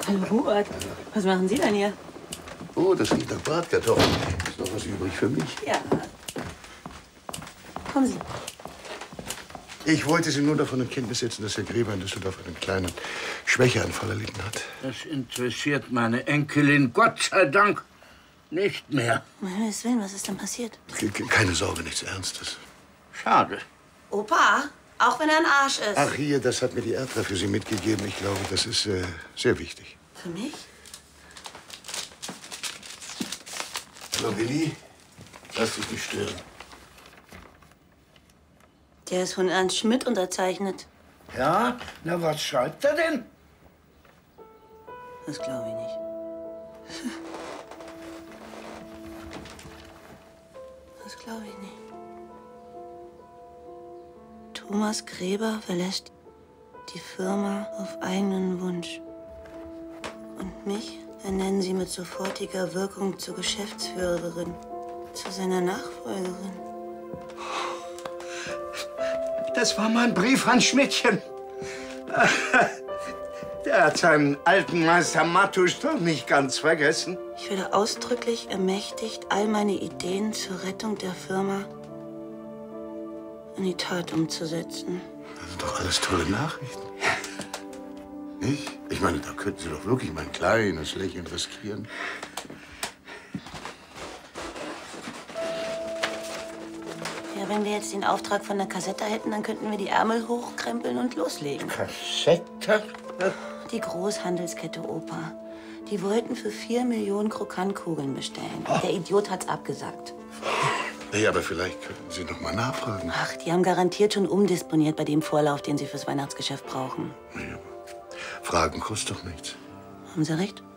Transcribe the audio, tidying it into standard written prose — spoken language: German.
Hallo, Hubert. Was machen Sie denn hier? Oh, das riecht nach Bratkartoffeln. Ist noch was übrig für mich? Ja. Kommen Sie. Ich wollte Sie nur davon in Kenntnis setzen, dass Herr Gräber in Düsseldorf einen kleinen Schwächeanfall erlitten hat. Das interessiert meine Enkelin Gott sei Dank nicht mehr. Um Himmels Willen, was ist denn passiert? Keine Sorge, nichts Ernstes. Schade. Opa, auch wenn er ein Arsch ist. Ach, hier, das hat mir die Erdra für Sie mitgegeben. Ich glaube, das ist sehr wichtig. Für mich? Hallo, Willi. Lass dich nicht stören. Der ist von Ernst Schmidt unterzeichnet. Ja? Na, was schreibt er denn? Das glaube ich nicht. Das glaube ich nicht. Thomas Gräber verlässt die Firma auf eigenen Wunsch. Und mich ernennen Sie mit sofortiger Wirkung zur Geschäftsführerin, zu seiner Nachfolgerin. Das war mein Brief an Schmidtchen. Der hat seinen alten Meister Mattusch doch nicht ganz vergessen. Ich werde ausdrücklich ermächtigt, all meine Ideen zur Rettung der Firma in die Tat umzusetzen. Das sind doch alles tolle Nachrichten. Nicht? Ich meine, da könnten Sie doch wirklich mal ein kleines Lächeln riskieren. Ja, wenn wir jetzt den Auftrag von der Kassette hätten, dann könnten wir die Ärmel hochkrempeln und loslegen. Kassette? Die Großhandelskette Opa. Die wollten für 4 Millionen Krokantkugeln bestellen. Der Idiot hat's abgesagt. Ja, aber vielleicht könnten Sie noch mal nachfragen. Ach, die haben garantiert schon umdisponiert bei dem Vorlauf, den sie fürs Weihnachtsgeschäft brauchen. Ja, Fragen kostet doch nichts. Haben Sie recht?